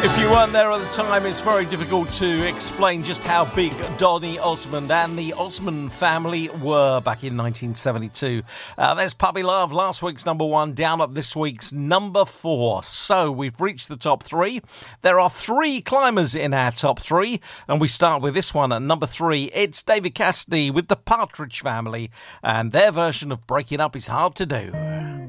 If you weren't there at the time, it's very difficult to explain just how big Donny Osmond and the Osmond family were back in 1972. There's Puppy Love, last week's number one, down at this week's number 4. So we've reached the top 3. There are 3 climbers in our top 3, and we start with this one at number 3. It's David Cassidy with the Partridge Family, and their version of Breaking Up Is Hard to Do.